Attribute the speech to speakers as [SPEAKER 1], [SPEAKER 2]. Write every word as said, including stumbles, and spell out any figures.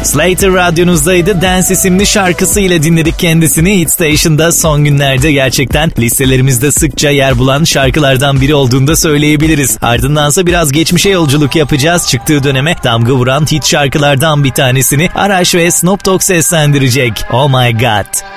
[SPEAKER 1] Slater radyonuzdaydı. Dance isimli şarkısıyla dinledik kendisini. Hit Station'da son günlerde gerçekten listelerimizde sıkça yer bulan şarkılardan biri olduğunu da söyleyebiliriz. Ardındansa biraz geçmişe yolculuk yapacağız. Çıktığı döneme damga vuran hit şarkılardan bir tanesini Arash ve Snoop Dogg seslendirecek. Oh My God.